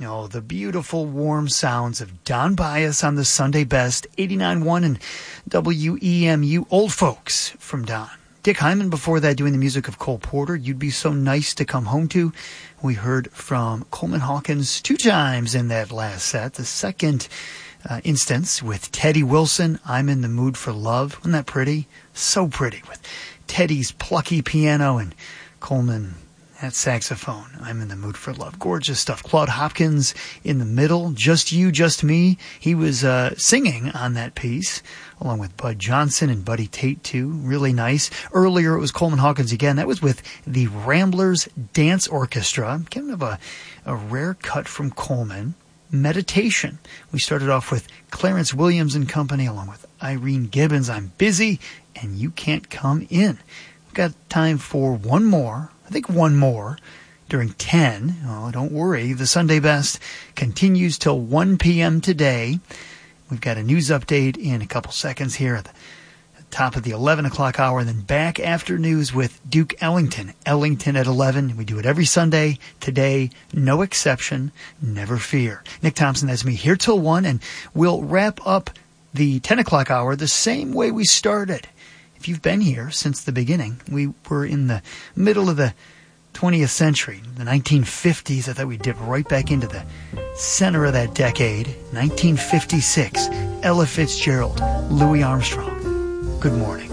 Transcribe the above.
Oh, the beautiful, warm sounds of Don Bias on the Sunday Best, 89.1 and WEMU. Old Folks from Don. Dick Hyman before that doing the music of Cole Porter, You'd Be So Nice to Come Home To. We heard from Coleman Hawkins 2 times in that last set. The second instance with Teddy Wilson, I'm in the Mood for Love. Wasn't that pretty? So pretty with Teddy's plucky piano and Coleman at saxophone. I'm in the mood for love. Gorgeous stuff. Claude Hopkins in the middle. Just You, Just Me. He was singing on that piece, along with Bud Johnson and Buddy Tate, too. Really nice. Earlier, it was Coleman Hawkins again. That was with the Ramblers Dance Orchestra. Kind of a rare cut from Coleman. Meditation. We started off with Clarence Williams and Company, along with Irene Gibbons. I'm Busy, and You Can't Come In. We've got time for one more. I think one more during 10. Oh, don't worry. The Sunday Best continues till 1 p.m. today. We've got a news update in a couple seconds here at the top of the 11 o'clock hour, and then back after news with Duke Ellington. Ellington at 11. We do it every Sunday. Today, no exception. Never fear. Nick Thompson, that's me, here till 1, and we'll wrap up the 10 o'clock hour the same way we started. If you've been here since the beginning, we were in the middle of the 20th century, the 1950s. I thought we'd dip right back into the center of that decade. 1956, Ella Fitzgerald, Louis Armstrong. Good morning.